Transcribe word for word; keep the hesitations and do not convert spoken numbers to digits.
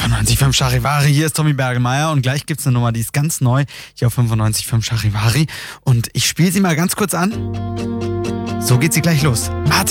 fünfundneunzig Komma fünf Charivari, hier ist Tommy Bergelmeier und gleich gibt's eine Nummer, die ist ganz neu, hier auf fünfundneunzig Komma fünf Charivari und ich spiele sie mal ganz kurz an. So geht sie gleich los. Martin